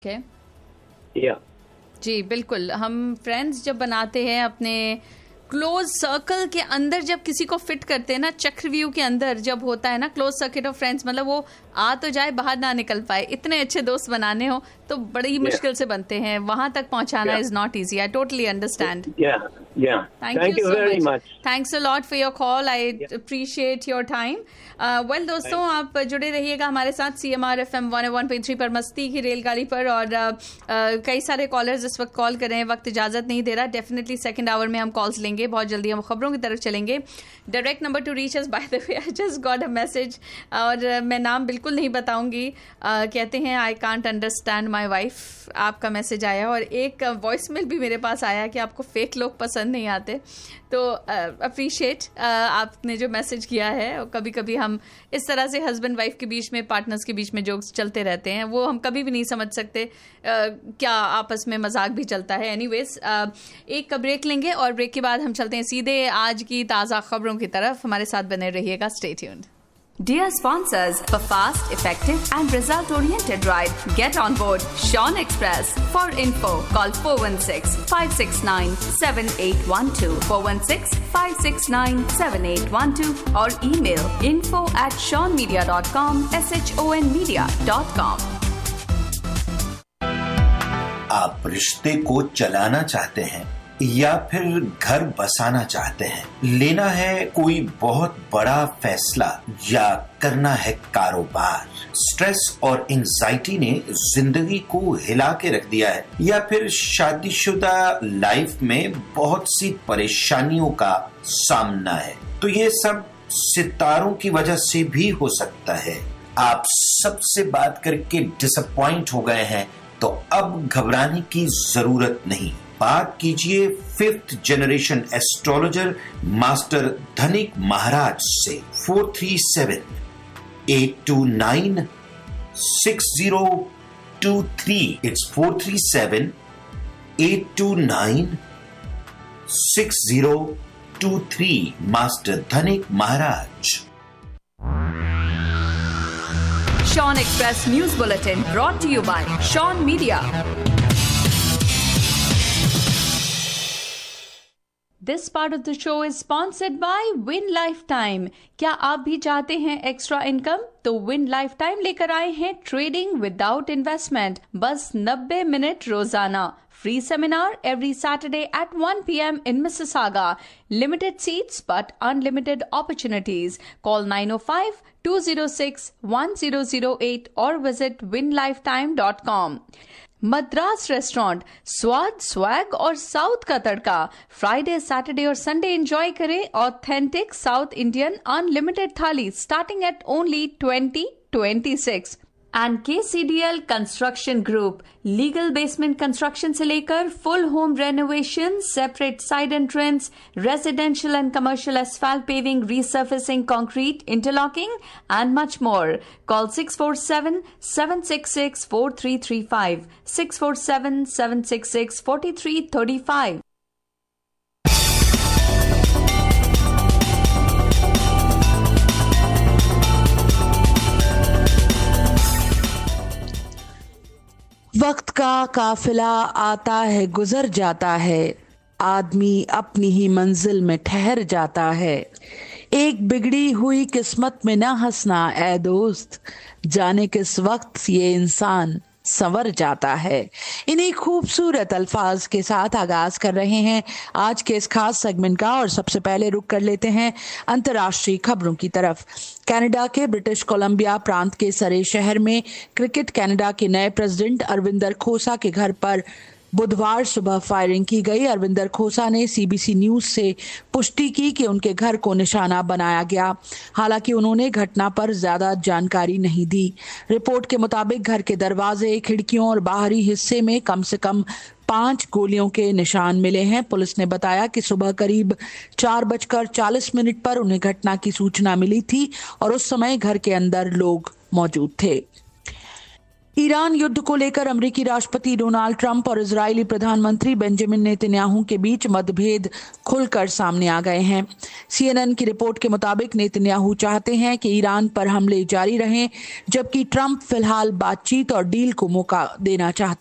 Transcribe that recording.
Okay. या जी बिल्कुल, हम फ्रेंड्स जब बनाते हैं अपने क्लोज सर्कल के अंदर, जब किसी को फिट करते हैं ना, चक्रव्यूह के अंदर जब होता है ना क्लोज सर्किट ऑफ फ्रेंड्स, मतलब वो आ तो जाए बाहर ना निकल पाए, इतने अच्छे दोस्त बनाने हो तो बड़ी मुश्किल से बनते हैं, वहां तक पहुंचाना is not easy. I totally understand. Thank you very much. Thanks a lot for your call. I appreciate your time. Well दोस्तों, आप जुड़े रहिएगा हमारे साथ CMR FM 101.3 पर, मस्ती की रेलगाड़ी पर. और कई सारे कॉलर्स इस वक्त कॉल कर रहे हैं, वक्त इजाजत नहीं दे रहा. डेफिनेटली सेकंड आवर में हम कॉल्स लेंगे, बहुत जल्दी हम खबरों की तरफ चलेंगे. Direct number two reach us, by the way I just got a message, और मैं नाम बिल्कुल नहीं बताऊंगी. कहते हैं I can't understand my wife. आपका मैसेज आया, और एक वॉइस मेल भी मेरे पास आया कि आपको फेक लोग पसंद नहीं आते. तो अप्रिशिएट आपने जो मैसेज किया है. कभी कभी हम इस तरह से हस्बैंड वाइफ के बीच में, पार्टनर्स के बीच में जोक्स चलते रहते हैं, वो हम कभी भी नहीं समझ सकते क्या आपस में मजाक भी चलता है. एनीवेज, एक ब्रेक लेंगे और ब्रेक के बाद हम चलते हैं सीधे आज की ताज़ा खबरों की तरफ. हमारे साथ बने रहिएगा. Stay tuned. Dear sponsors, for fast, effective and result-oriented ride, get on board Sean Express. For info, call 416-569-7812, 416-569-7812 or email info@seanmedia.com, SHONmedia.com. आप रिश्ते को चलाना चाहते हैं या फिर घर बसाना चाहते हैं, लेना है कोई बहुत बड़ा फैसला या करना है कारोबार, स्ट्रेस और एंजाइटी ने जिंदगी को हिला के रख दिया है, या फिर शादीशुदा लाइफ में बहुत सी परेशानियों का सामना है, तो ये सब सितारों की वजह से भी हो सकता है. आप सबसे बात करके डिसअपॉइंट हो गए हैं, तो अब घबराने की जरूरत नहीं. बात कीजिए 5th जनरेशन एस्ट्रोलॉजर मास्टर धनिक महाराज से. 437-829-6023. इट्स 437-829-6023. मास्टर धनिक महाराज. Sean Express News Bulletin brought to you by Sean Media. This part of the show is sponsored by Win Lifetime. क्या आप भी चाहते हैं एक्स्ट्रा इनकम? तो Win Lifetime लेकर आए हैं ट्रेडिंग विदाउट इन्वेस्टमेंट, बस 90 मिनट रोजाना. Free seminar every Saturday at 1 p.m. in Mississauga. Limited seats but unlimited opportunities. Call 905-206-1008 or visit winlifetime.com. Madras restaurant, स्वाद, स्वैग और साउथ का तड़का. फ्राइडे, सैटरडे और संडे एंजॉय करें ऑथेंटिक साउथ इंडियन अनलिमिटेड थाली starting at only 2026. And KCDL construction group, legal basement construction से लेकर full home renovation, separate side entrance, residential and commercial asphalt paving, रीसर्फेसिंग, concrete, interlocking and much more. Call 647-766-4335, 647-766-4335. वक्त का काफिला आता है गुजर जाता है, आदमी अपनी ही मंजिल में ठहर जाता है. एक बिगड़ी हुई किस्मत में ना हंसना ऐ दोस्त, जाने किस वक्त ये इंसान संवर जाता है. इन्हीं खूबसूरत अल्फाज के साथ आगाज कर रहे हैं आज के इस खास सेगमेंट का, और सबसे पहले रुक कर लेते हैं अंतर्राष्ट्रीय खबरों की तरफ. कनाडा के ब्रिटिश कोलंबिया प्रांत के सरे शहर में क्रिकेट कनाडा के नए प्रेसिडेंट अरविंदर खोसा के घर पर बुधवार सुबह फायरिंग की गई. अरविंदर खोसा ने CBC न्यूज से पुष्टि की कि उनके घर को निशाना बनाया गया. हालांकि उन्होंने घटना पर ज्यादा जानकारी नहीं दी. रिपोर्ट के मुताबिक घर के दरवाजे, खिड़कियों और बाहरी हिस्से में कम से कम 5 गोलियों के निशान मिले हैं. पुलिस ने बताया कि सुबह करीब 4:40 पर उन्हें घटना की सूचना मिली थी और उस समय घर के अंदर लोग मौजूद थे. ईरान युद्ध को लेकर अमेरिकी राष्ट्रपति डोनाल्ड ट्रंप और इजरायली प्रधानमंत्री बेंजामिन नेतन्याहू के बीच मतभेद खुलकर सामने आ गए हैं। CNN की रिपोर्ट के मुताबिक नेतन्याहू चाहते हैं कि ईरान पर हमले जारी रहें, जबकि ट्रंप फिलहाल बातचीत और डील को मौका देना चाहते